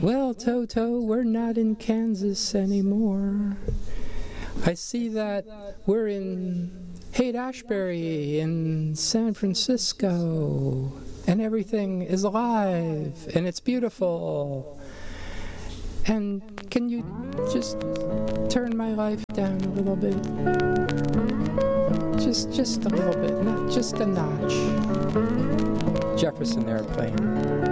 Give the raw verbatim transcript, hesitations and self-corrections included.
Well, Toto, we're not in Kansas anymore. I see that we're in Haight-Ashbury in San Francisco, and everything is alive, and it's beautiful. And can you just turn my life down a little bit? Just, just a little bit, not just a notch. Jefferson Airplane.